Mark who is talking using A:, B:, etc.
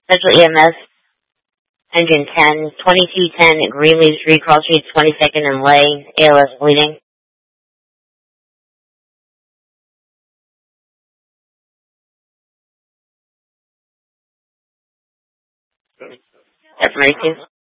A: Central EMS, engine 10, 2210 Greenleaf Street, Cross Street, 22nd and Lay, ALS bleeding. Affirmative.